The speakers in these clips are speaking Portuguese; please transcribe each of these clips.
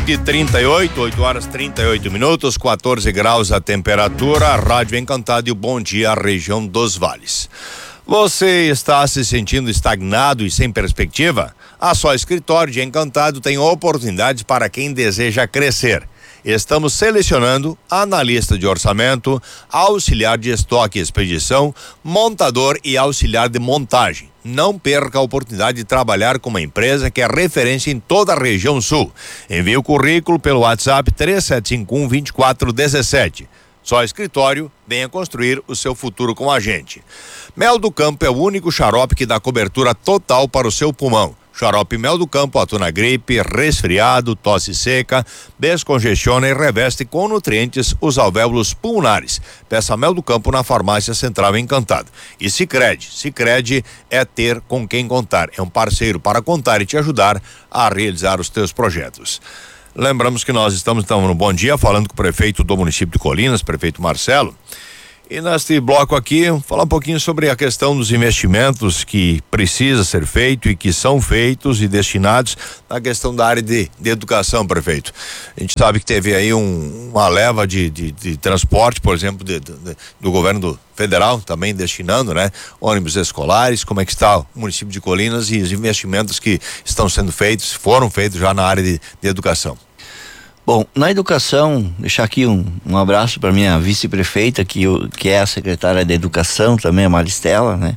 8h38, 8 horas 38 minutos, 14 graus a temperatura. Rádio Encantado e o bom dia à região dos vales. Você está se sentindo estagnado e sem perspectiva? A Só Escritório de Encantado tem oportunidades para quem deseja crescer. Estamos selecionando analista de orçamento, auxiliar de estoque e expedição, montador e auxiliar de montagem. Não perca a oportunidade de trabalhar com uma empresa que é referência em toda a região sul. Envie o currículo pelo WhatsApp 3751-2417. Só Escritório, venha construir o seu futuro com a gente. Mel do Campo é o único xarope que dá cobertura total para o seu pulmão. Xarope Mel do Campo atua na gripe, resfriado, tosse seca, descongestiona e reveste com nutrientes os alvéolos pulmonares. Peça Mel do Campo na Farmácia Central Encantado. E Sicredi é ter com quem contar. É um parceiro para contar e te ajudar a realizar os teus projetos. Lembramos que nós estamos no Bom Dia falando com o prefeito do município de Colinas, prefeito Marcelo. E neste bloco aqui, falar um pouquinho sobre a questão dos investimentos que precisa ser feito e que são feitos e destinados na questão da área de educação, prefeito. A gente sabe que teve aí uma leva de transporte, por exemplo, do governo federal também destinando, né? Ônibus escolares. Como é que está o município de Colinas e os investimentos que estão sendo feitos, foram feitos já na área de educação? Bom, na educação, deixar aqui um abraço para minha vice-prefeita, que é a secretária de educação também, a Maristela, né?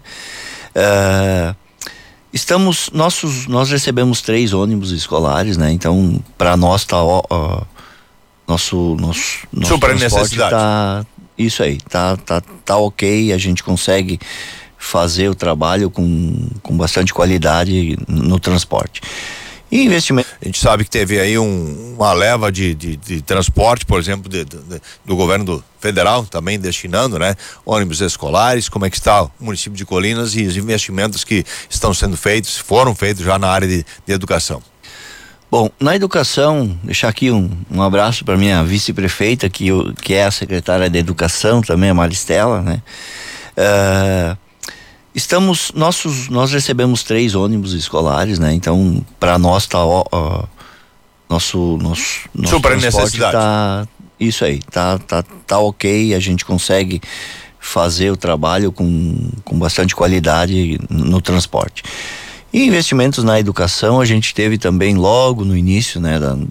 Nós recebemos 3 ônibus escolares, né? Então, para nós nosso super necessidade. Isso aí, tá ok, a gente consegue fazer o trabalho com bastante qualidade no transporte. E investimento. A gente sabe que teve aí uma leva de transporte, por exemplo, do governo federal também destinando, né? Ônibus escolares. Como é que está o município de Colinas e os investimentos que estão sendo feitos, foram feitos já na área de educação? Bom, na educação, deixar aqui um abraço para minha vice-prefeita, que é a secretária de educação também, a Maristela, né? Nós recebemos 3 ônibus escolares, né? Então, para nós nosso super transporte necessidade. Isso aí, tá ok, a gente consegue fazer o trabalho com bastante qualidade no transporte. E investimentos na educação, a gente teve também logo no início, né,